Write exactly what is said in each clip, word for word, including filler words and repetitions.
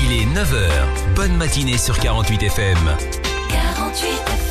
Il est neuf heures. Bonne matinée sur quarante-huit F M. quarante-huit F M.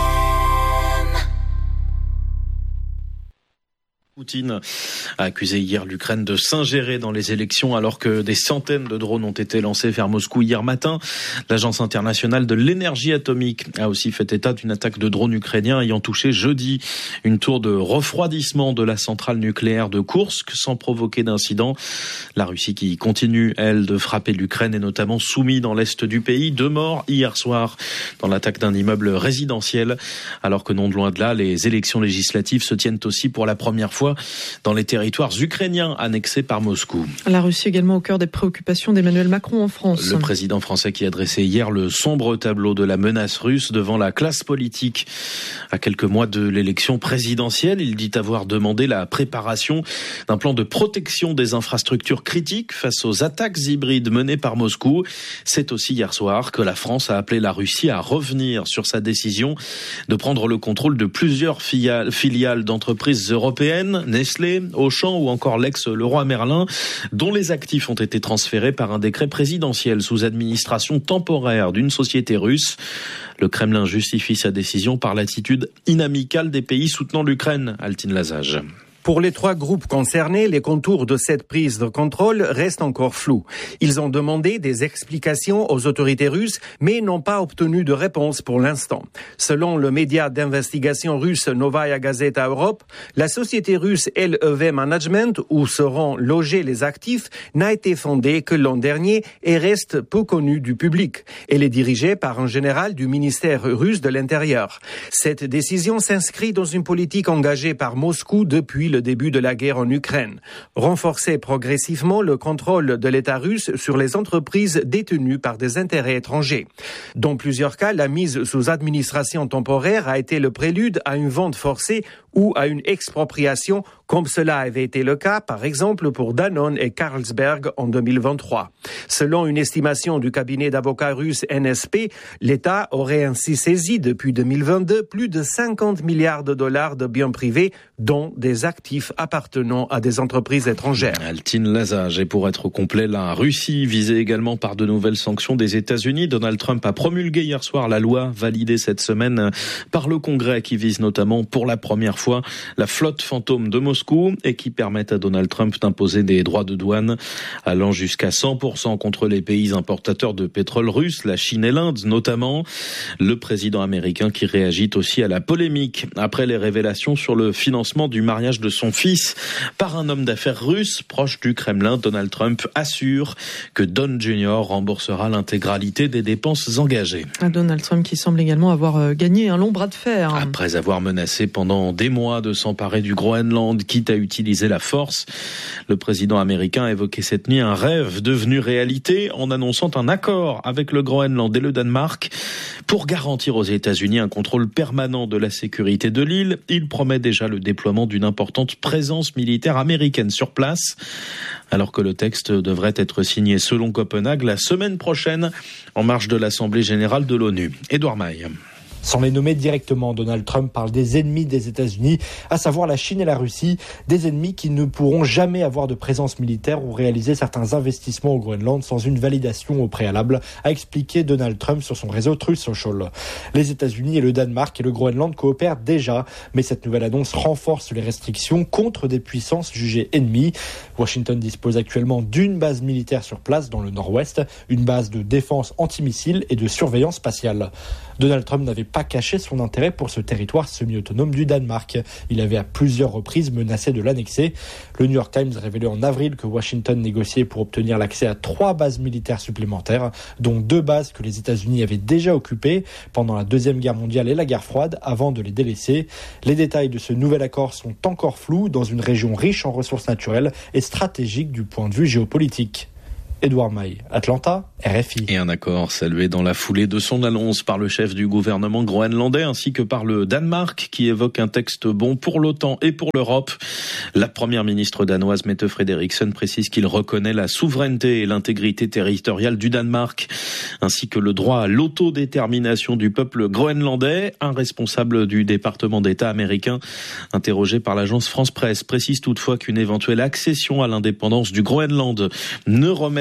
Poutine a accusé hier l'Ukraine de s'ingérer dans les élections alors que des centaines de drones ont été lancés vers Moscou hier matin. L'Agence internationale de l'énergie atomique a aussi fait état d'une attaque de drones ukrainiens ayant touché jeudi une tour de refroidissement de la centrale nucléaire de Koursk sans provoquer d'incident. La Russie qui continue, elle, de frapper l'Ukraine et notamment soumis dans l'est du pays. Deux morts hier soir dans l'attaque d'un immeuble résidentiel alors que non de loin de là, les élections législatives se tiennent aussi pour la première fois dans les territoires ukrainiens annexés par Moscou. La Russie également au cœur des préoccupations d'Emmanuel Macron en France. Le président français qui a dressé hier le sombre tableau de la menace russe devant la classe politique. À quelques mois de l'élection présidentielle, il dit avoir demandé la préparation d'un plan de protection des infrastructures critiques face aux attaques hybrides menées par Moscou. C'est aussi hier soir que la France a appelé la Russie à revenir sur sa décision de prendre le contrôle de plusieurs filiales d'entreprises européennes, Nestlé, Auchan ou encore l'ex-Leroy Merlin, dont les actifs ont été transférés par un décret présidentiel sous administration temporaire d'une société russe. Le Kremlin justifie sa décision par l'attitude inamicale des pays soutenant l'Ukraine. Altine Lazage. Pour les trois groupes concernés, les contours de cette prise de contrôle restent encore flous. Ils ont demandé des explications aux autorités russes, mais n'ont pas obtenu de réponse pour l'instant. Selon le média d'investigation russe Novaya Gazeta Europe, la société russe L E V Management, où seront logés les actifs, n'a été fondée que l'an dernier et reste peu connue du public. Elle est dirigée par un général du ministère russe de l'Intérieur. Cette décision s'inscrit dans une politique engagée par Moscou depuis le début de la guerre en Ukraine. Renforcer progressivement le contrôle de l'État russe sur les entreprises détenues par des intérêts étrangers. Dans plusieurs cas, la mise sous administration temporaire a été le prélude à une vente forcée ou à une expropriation, comme cela avait été le cas, par exemple, pour Danone et Carlsberg en deux mille vingt-trois. Selon une estimation du cabinet d'avocats russe N S P, l'État aurait ainsi saisi depuis deux mille vingt-deux plus de cinquante milliards de dollars de biens privés, dont des actifs appartenant à des entreprises étrangères. Altine Lazage. Et pour être complet, la Russie visée également par de nouvelles sanctions des États-Unis. Donald Trump a promulgué hier soir la loi validée cette semaine par le Congrès qui vise notamment pour la première fois la flotte fantôme de Moscou et qui permet à Donald Trump d'imposer des droits de douane allant jusqu'à cent pour cent contre les pays importateurs de pétrole russe, la Chine et l'Inde notamment. Le président américain qui réagit aussi à la polémique après les révélations sur le financement du mariage de son fils par un homme d'affaires russe proche du Kremlin. Donald Trump assure que Don Junior remboursera l'intégralité des dépenses engagées. Donald Trump qui semble également avoir gagné un long bras de fer. Après avoir menacé pendant des mois de s'emparer du Groenland, quitte à utiliser la force, le président américain a évoqué cette nuit un rêve devenu réalité en annonçant un accord avec le Groenland et le Danemark pour garantir aux États-Unis un contrôle permanent de la sécurité de l'île. Il promet déjà le déploiement d'une importante présence militaire américaine sur place, alors que le texte devrait être signé selon Copenhague la semaine prochaine en marge de l'Assemblée générale de l'ONU. Édouard Maille. Sans les nommer directement, Donald Trump parle des ennemis des États-Unis, à savoir la Chine et la Russie, des ennemis qui ne pourront jamais avoir de présence militaire ou réaliser certains investissements au Groenland sans une validation au préalable, a expliqué Donald Trump sur son réseau Truth Social. Les États-Unis et le Danemark et le Groenland coopèrent déjà, mais cette nouvelle annonce renforce les restrictions contre des puissances jugées ennemies. Washington dispose actuellement d'une base militaire sur place dans le nord-ouest, une base de défense antimissile et de surveillance spatiale. Donald Trump n'avait pas caché son intérêt pour ce territoire semi-autonome du Danemark. Il avait à plusieurs reprises menacé de l'annexer. Le New York Times révélait en avril que Washington négociait pour obtenir l'accès à trois bases militaires supplémentaires, dont deux bases que les États-Unis avaient déjà occupées pendant la Deuxième Guerre mondiale et la guerre froide, avant de les délaisser. Les détails de ce nouvel accord sont encore flous dans une région riche en ressources naturelles et stratégique du point de vue géopolitique. Édouard Maille, Atlanta, R F I. Et un accord salué dans la foulée de son annonce par le chef du gouvernement groenlandais ainsi que par le Danemark qui évoque un texte bon pour l'OTAN et pour l'Europe. La première ministre danoise Mette Frederiksen précise qu'il reconnaît la souveraineté et l'intégrité territoriale du Danemark ainsi que le droit à l'autodétermination du peuple groenlandais. Un responsable du département d'État américain interrogé par l'agence France Presse précise toutefois qu'une éventuelle accession à l'indépendance du Groenland ne remettra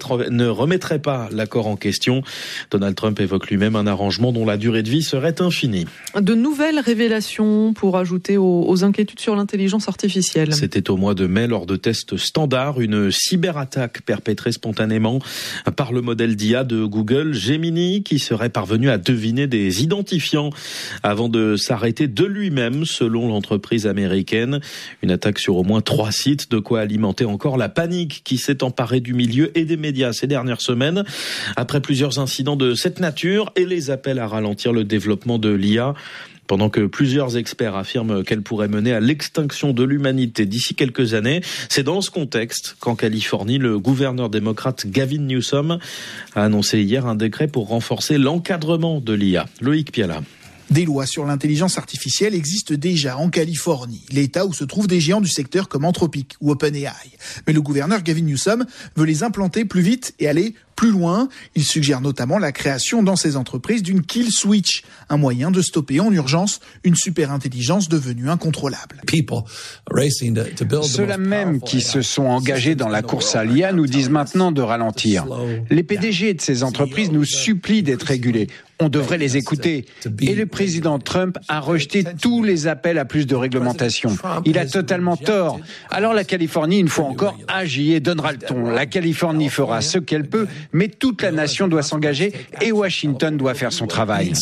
remettre, ne remettrait pas l'accord en question. Donald Trump évoque lui-même un arrangement dont la durée de vie serait infinie. De nouvelles révélations pour ajouter aux, aux inquiétudes sur l'intelligence artificielle. C'était au mois de mai lors de tests standards, une cyberattaque perpétrée spontanément par le modèle d'I A de Google, Gemini, qui serait parvenu à deviner des identifiants avant de s'arrêter de lui-même, selon l'entreprise américaine. Une attaque sur au moins trois sites, de quoi alimenter encore la panique qui s'est emparée du milieu et des médias ces dernières semaines. Après plusieurs incidents de cette nature et les appels à ralentir le développement de l'I A, pendant que plusieurs experts affirment qu'elle pourrait mener à l'extinction de l'humanité d'ici quelques années. C'est dans ce contexte qu'en Californie, le gouverneur démocrate Gavin Newsom a annoncé hier un décret pour renforcer l'encadrement de l'I A. Loïc Piala. Des lois sur l'intelligence artificielle existent déjà en Californie, l'État où se trouvent des géants du secteur comme Anthropic ou OpenAI. Mais le gouverneur Gavin Newsom veut les implanter plus vite et aller plus loin. Il suggère notamment la création dans ces entreprises d'une kill switch, un moyen de stopper en urgence une superintelligence devenue incontrôlable. Ceux-là même qui se sont engagés dans la course à l'I A nous disent maintenant de ralentir. Les P D G de ces entreprises nous supplient d'être régulés. On devrait les écouter. Et le président Trump a rejeté tous les appels à plus de réglementation. Il a totalement tort. Alors la Californie, une fois encore, agit et donnera le ton. La Californie fera ce qu'elle peut, mais toute la nation doit s'engager et Washington doit faire son travail.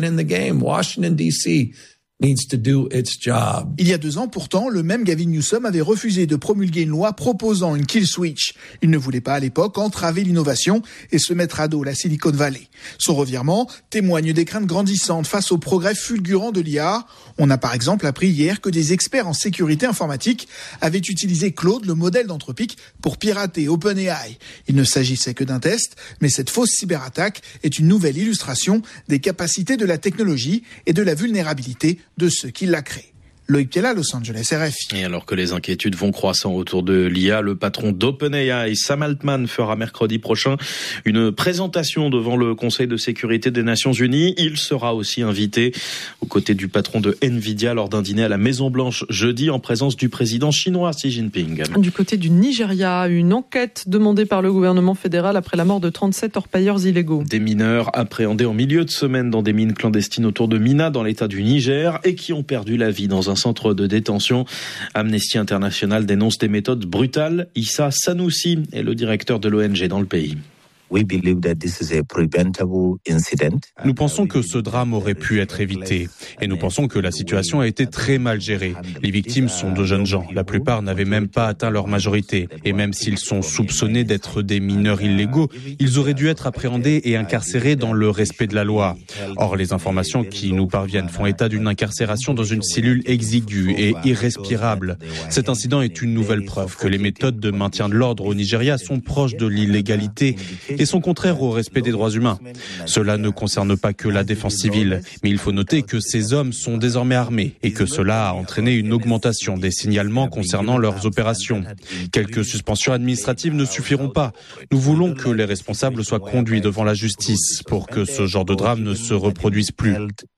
Il y a deux ans, pourtant, le même Gavin Newsom avait refusé de promulguer une loi proposant une kill switch. Il ne voulait pas à l'époque entraver l'innovation et se mettre à dos la Silicon Valley. Son revirement témoigne des craintes grandissantes face au progrès fulgurant de l'I A. On a par exemple appris hier que des experts en sécurité informatique avaient utilisé Claude, le modèle d'Anthropic, pour pirater OpenAI. Il ne s'agissait que d'un test, mais cette fausse cyberattaque est une nouvelle illustration des capacités de la technologie et de la vulnérabilité de ceux qui l'a créée. Loïc Piala, Los Angeles, R F I. Et alors que les inquiétudes vont croissant autour de l'I A, le patron d'OpenAI, Sam Altman, fera mercredi prochain une présentation devant le Conseil de sécurité des Nations Unies. Il sera aussi invité aux côtés du patron de Nvidia lors d'un dîner à la Maison-Blanche jeudi en présence du président chinois Xi Jinping. Du côté du Nigeria, une enquête demandée par le gouvernement fédéral après la mort de trente-sept orpailleurs illégaux. Des mineurs appréhendés en milieu de semaine dans des mines clandestines autour de Mina dans l'état du Niger et qui ont perdu la vie dans un centre de détention. Amnesty International dénonce des méthodes brutales. Issa Sanoussi est le directeur de l'O N G dans le pays. Nous pensons que ce drame aurait pu être évité et nous pensons que la situation a été très mal gérée. Les victimes sont de jeunes gens. La plupart n'avaient même pas atteint leur majorité. Et même s'ils sont soupçonnés d'être des mineurs illégaux, ils auraient dû être appréhendés et incarcérés dans le respect de la loi. Or, les informations qui nous parviennent font état d'une incarcération dans une cellule exiguë et irrespirable. Cet incident est une nouvelle preuve que les méthodes de maintien de l'ordre au Nigeria sont proches de l'illégalité et sont contraires au respect des droits humains. Cela ne concerne pas que la défense civile, mais il faut noter que ces hommes sont désormais armés et que cela a entraîné une augmentation des signalements concernant leurs opérations. Quelques suspensions administratives ne suffiront pas. Nous voulons que les responsables soient conduits devant la justice pour que ce genre de drame ne se reproduise plus.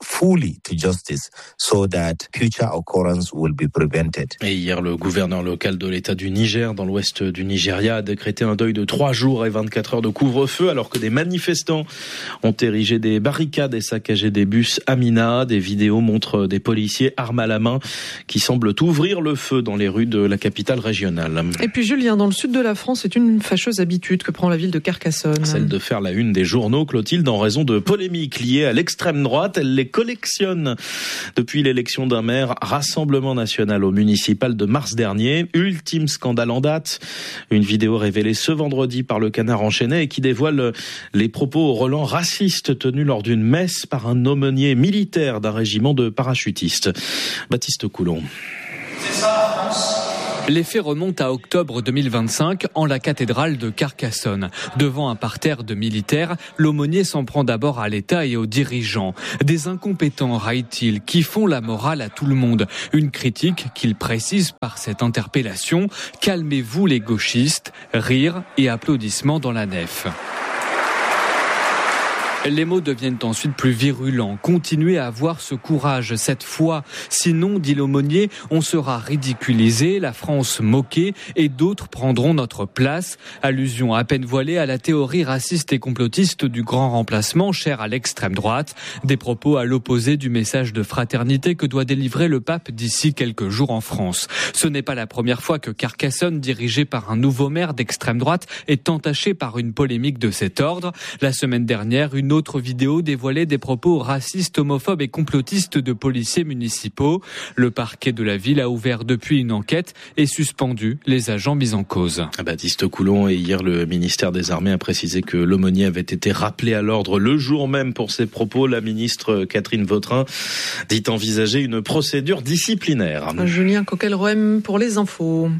Et hier, le gouverneur local de l'État du Niger, dans l'ouest du Nigeria, a décrété un deuil de trois jours et vingt-quatre heures de couvre-feu, alors que des manifestants ont érigé des barricades et saccagé des bus à Mina. Des vidéos montrent des policiers armes à la main qui semblent ouvrir le feu dans les rues de la capitale régionale. Et puis Julien, dans le sud de la France, c'est une fâcheuse habitude que prend la ville de Carcassonne. Celle de faire la une des journaux, Clotilde, en raison de polémiques liées à l'extrême droite. Elle les collectionne depuis l'élection d'un maire, Rassemblement National au municipal de mars dernier. Ultime scandale en date. Une vidéo révélée ce vendredi par le Canard enchaîné et qui dévoile les propos au relent racistes tenus lors d'une messe par un aumônier militaire d'un régiment de parachutistes. Baptiste Coulon. C'est ça la France ? Les faits remontent à octobre deux mille vingt-cinq en la cathédrale de Carcassonne. Devant un parterre de militaires, l'aumônier s'en prend d'abord à l'État et aux dirigeants. Des incompétents, raille-t-il, qui font la morale à tout le monde. Une critique qu'il précise par cette interpellation. Calmez-vous les gauchistes, rire et applaudissements dans la nef. Les mots deviennent ensuite plus virulents. Continuez à avoir ce courage cette fois. Sinon, dit l'aumônier, on sera ridiculisé, la France moquée et d'autres prendront notre place. Allusion à peine voilée à la théorie raciste et complotiste du grand remplacement, chère à l'extrême droite. Des propos à l'opposé du message de fraternité que doit délivrer le pape d'ici quelques jours en France. Ce n'est pas la première fois que Carcassonne, dirigé par un nouveau maire d'extrême droite, est entaché par une polémique de cet ordre. La semaine dernière, une autre vidéo dévoilait des propos racistes, homophobes et complotistes de policiers municipaux. Le parquet de la ville a ouvert depuis une enquête et suspendu les agents mis en cause. Baptiste Coulon, et hier le ministère des Armées a précisé que l'aumônier avait été rappelé à l'ordre le jour même pour ses propos. La ministre Catherine Vautrin dit envisager une procédure disciplinaire. Julien Coquel-Rohem pour les infos.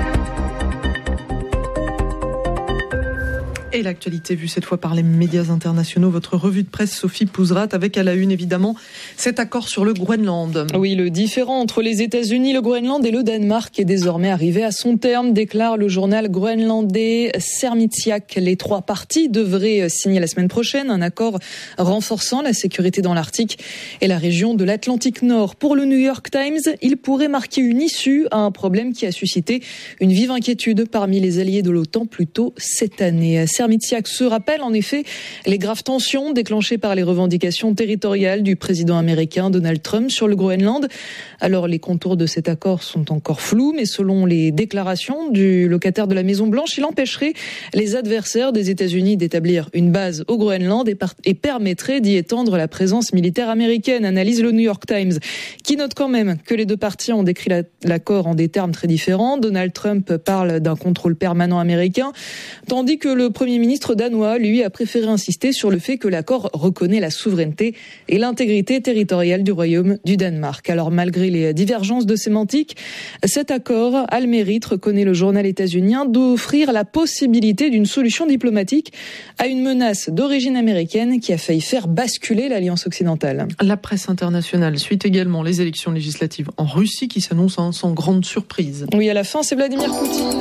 Et l'actualité vue cette fois par les médias internationaux. Votre revue de presse, Sophie Pouzrat, avec à la une évidemment cet accord sur le Groenland. Oui, le différend entre les États-Unis, le Groenland et le Danemark est désormais arrivé à son terme, déclare le journal groenlandais Sermitsiaq. Les trois parties devraient signer la semaine prochaine un accord renforçant la sécurité dans l'Arctique et la région de l'Atlantique Nord. Pour le New York Times, il pourrait marquer une issue à un problème qui a suscité une vive inquiétude parmi les alliés de l'OTAN plus tôt cette année. Sermitsiaq se rappelle en effet les graves tensions déclenchées par les revendications territoriales du président américain Donald Trump sur le Groenland. Alors les contours de cet accord sont encore flous, mais selon les déclarations du locataire de la Maison-Blanche, il empêcherait les adversaires des États-Unis d'établir une base au Groenland et, par- et permettrait d'y étendre la présence militaire américaine, analyse le New York Times, qui note quand même que les deux parties ont décrit la- l'accord en des termes très différents. Donald Trump parle d'un contrôle permanent américain, tandis que le Premier ministre danois, lui, a préféré insister sur le fait que l'accord reconnaît la souveraineté et l'intégrité territoriale du Royaume du Danemark. Alors malgré les divergences de sémantique, cet accord a le mérite, reconnaît le journal états-unien, d'offrir la possibilité d'une solution diplomatique à une menace d'origine américaine qui a failli faire basculer l'Alliance occidentale. La presse internationale suit également les élections législatives en Russie qui s'annoncent hein, sans grande surprise. Oui, à la fin, c'est Vladimir Poutine.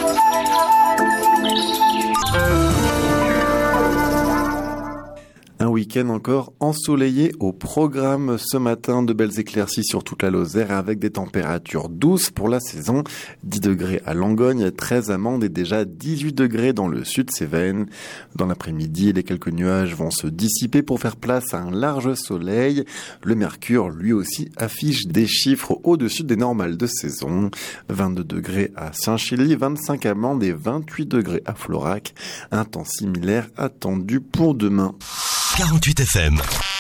Un week-end encore ensoleillé au programme ce matin, de belles éclaircies sur toute la Lozère avec des températures douces pour la saison. dix degrés à Langogne, treize à Mende et déjà dix-huit degrés dans le sud Cévennes. Dans l'après-midi, les quelques nuages vont se dissiper pour faire place à un large soleil. Le mercure, lui aussi, affiche des chiffres au-dessus des normales de saison. vingt-deux degrés à Saint-Chély, vingt-cinq à Mende et vingt-huit degrés à Florac. Un temps similaire attendu pour demain. quarante-huit F M.